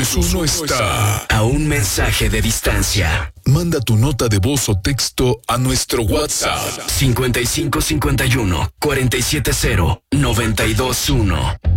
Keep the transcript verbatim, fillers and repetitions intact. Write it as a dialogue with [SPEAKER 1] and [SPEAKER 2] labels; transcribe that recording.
[SPEAKER 1] dos uno está
[SPEAKER 2] a un mensaje de distancia.
[SPEAKER 1] Manda tu nota de voz o texto a nuestro WhatsApp
[SPEAKER 2] cincuenta y cinco cincuenta y uno cuarenta y siete cero noventa y dos uno.